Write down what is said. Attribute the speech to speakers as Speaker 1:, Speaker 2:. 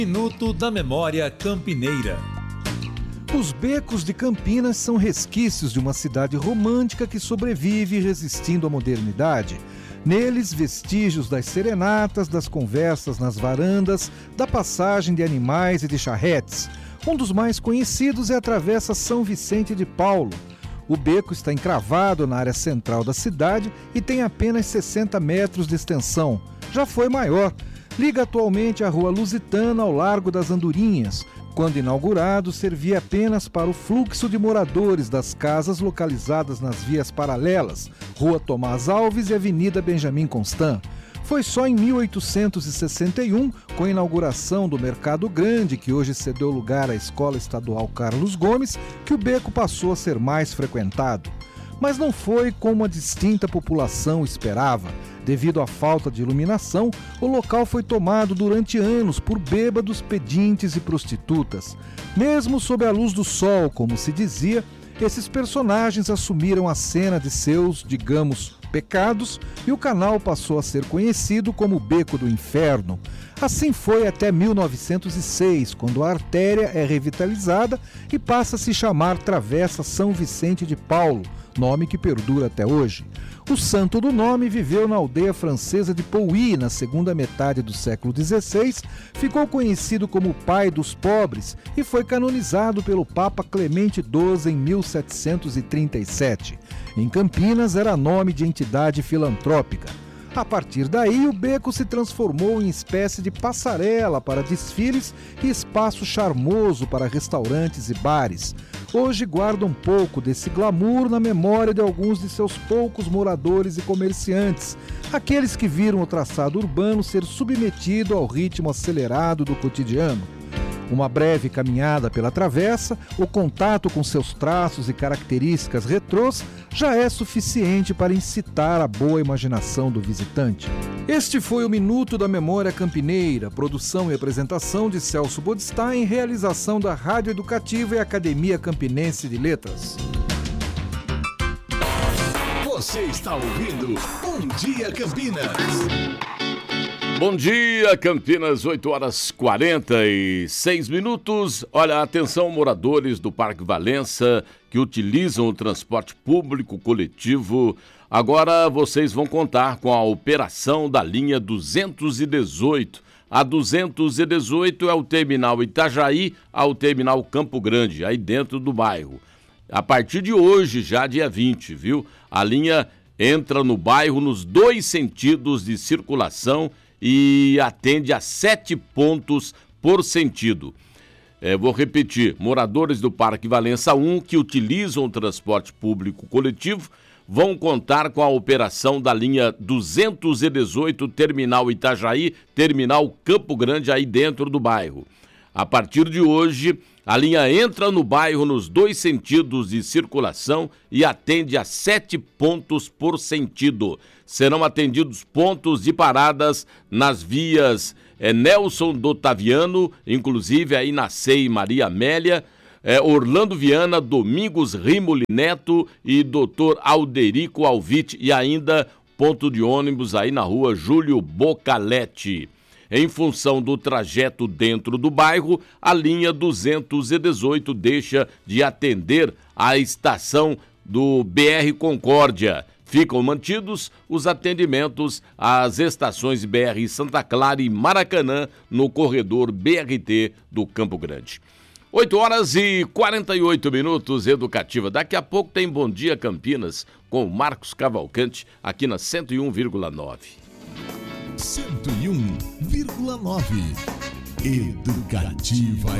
Speaker 1: Minuto da Memória Campineira.
Speaker 2: Os becos de Campinas são resquícios de uma cidade romântica que sobrevive resistindo à modernidade. Neles, vestígios das serenatas, das conversas nas varandas, da passagem de animais e de charretes. Um dos mais conhecidos é a Travessa São Vicente de Paulo. O beco está encravado na área central da cidade e tem apenas 60 metros de extensão. Já foi maior. Liga atualmente a Rua Lusitana ao Largo das Andorinhas. Quando inaugurado, servia apenas para o fluxo de moradores das casas localizadas nas vias paralelas, Rua Tomás Alves e Avenida Benjamin Constant. Foi só em 1861, com a inauguração do Mercado Grande, que hoje cedeu lugar à Escola Estadual Carlos Gomes, que o beco passou a ser mais frequentado. Mas não foi como a distinta população esperava. Devido à falta de iluminação, o local foi tomado durante anos por bêbados, pedintes e prostitutas. Mesmo sob a luz do sol, como se dizia, esses personagens assumiram a cena de seus, digamos, pecados, e o canal passou a ser conhecido como Beco do Inferno. Assim foi até 1906, quando a artéria é revitalizada e passa a se chamar Travessa São Vicente de Paulo, nome que perdura até hoje. O santo do nome viveu na aldeia francesa de Pouilly na segunda metade do século XVI, ficou conhecido como o pai dos pobres e foi canonizado pelo Papa Clemente XII em 1737. Em Campinas era nome de entidade filantrópica. A partir daí, o beco se transformou em espécie de passarela para desfiles e espaço charmoso para restaurantes e bares. Hoje guarda um pouco desse glamour na memória de alguns de seus poucos moradores e comerciantes, aqueles que viram o traçado urbano ser submetido ao ritmo acelerado do cotidiano. Uma breve caminhada pela travessa, o contato com seus traços e características retrôs já é suficiente para incitar a boa imaginação do visitante. Este foi o Minuto da Memória Campineira, produção e apresentação de Celso Bodstein, realização da Rádio Educativa e Academia Campinense de Letras.
Speaker 3: Você está ouvindo Bom Dia Campinas.
Speaker 4: Bom dia, Campinas, 8h46. Olha, atenção, moradores do Parque Valença que utilizam o transporte público coletivo. Agora vocês vão contar com a operação da linha 218. A 218 é o terminal Itajaí ao terminal Campo Grande, aí dentro do bairro. A partir de hoje, já dia 20, viu? A linha entra no bairro nos dois sentidos de circulação e atende a 7 pontos por sentido. Vou repetir, moradores do Parque Valença 1 que utilizam o transporte público coletivo vão contar com a operação da linha 218, terminal Itajaí, terminal Campo Grande, aí dentro do bairro. A partir de hoje, a linha entra no bairro nos dois sentidos de circulação e atende a 7 pontos por sentido. Serão atendidos pontos de paradas nas vias Nelson do Otaviano, inclusive aí na CEI Maria Amélia, Orlando Viana, Domingos Rimoli Neto e Dr. Alderico Alvite, e ainda ponto de ônibus aí na rua Júlio Bocaletti. Em função do trajeto dentro do bairro, a linha 218 deixa de atender a estação do BR Concórdia. Ficam mantidos os atendimentos às estações BR Santa Clara e Maracanã no corredor BRT do Campo Grande. 8h48, Educativa. Daqui a pouco tem Bom Dia Campinas com Marcos Cavalcante aqui na 101,9.
Speaker 3: 101,9. Educativa